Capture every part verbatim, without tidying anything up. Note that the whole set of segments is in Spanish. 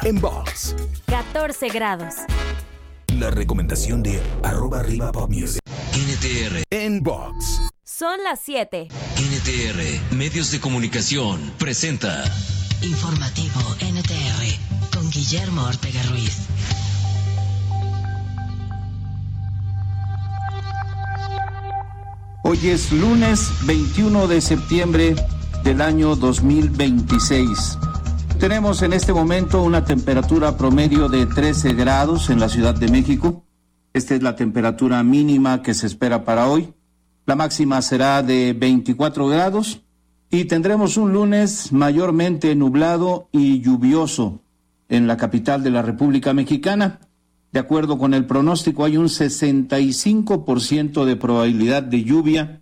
En Box, catorce grados. La recomendación de arroba arriba pop music. N T R. En Box. Son las siete. N T R, Medios de Comunicación, presenta Informativo N T R, con Guillermo Ortega Ruiz. Hoy es lunes veintiuno de septiembre del año dos mil veintiséis. Tenemos en este momento una temperatura promedio de trece grados en la Ciudad de México. Esta es la temperatura mínima que se espera para hoy. La máxima será de veinticuatro grados y tendremos un lunes mayormente nublado y lluvioso en la capital de la República Mexicana. De acuerdo con el pronóstico, hay un sesenta y cinco por ciento de probabilidad de lluvia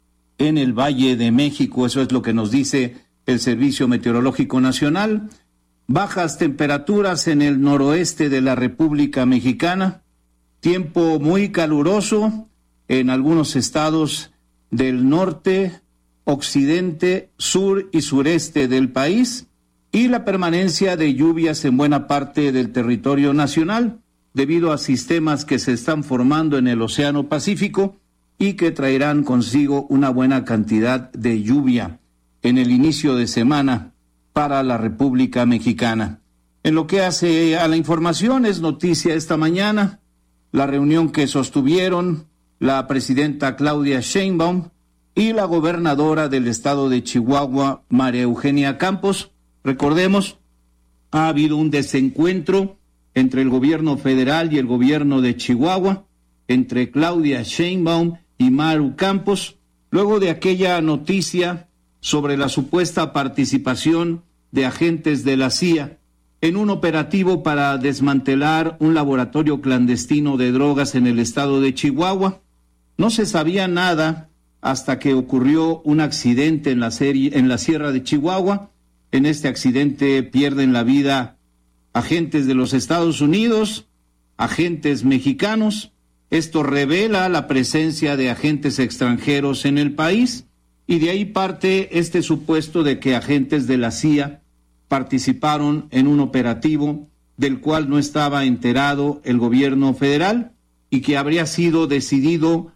en el Valle de México. Eso es lo que nos dice el Servicio Meteorológico Nacional. Bajas temperaturas en el noroeste de la República Mexicana. Tiempo muy caluroso en algunos estados del norte, occidente, sur y sureste del país. Y la permanencia de lluvias en buena parte del territorio nacional, debido a sistemas que se están formando en el Océano Pacífico y que traerán consigo una buena cantidad de lluvia en el inicio de semana para la República Mexicana. En lo que hace a la información, es noticia esta mañana la reunión que sostuvieron la presidenta Claudia Sheinbaum y la gobernadora del estado de Chihuahua, María Eugenia Campos. Recordemos, ha habido un desencuentro entre el gobierno federal y el gobierno de Chihuahua, entre Claudia Sheinbaum y Maru Campos, luego de aquella noticia sobre la supuesta participación de agentes de la C I A en un operativo para desmantelar un laboratorio clandestino de drogas en el estado de Chihuahua. No se sabía nada hasta que ocurrió un accidente en la, serie, en la Sierra de Chihuahua. En este accidente pierden la vida agentes de los Estados Unidos, agentes mexicanos. Esto revela la presencia de agentes extranjeros en el país y de ahí parte este supuesto de que agentes de la C I A participaron en un operativo del cual no estaba enterado el gobierno federal y que habría sido decidido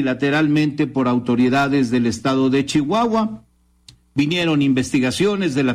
unilateralmente por autoridades del estado de Chihuahua. Vinieron investigaciones de la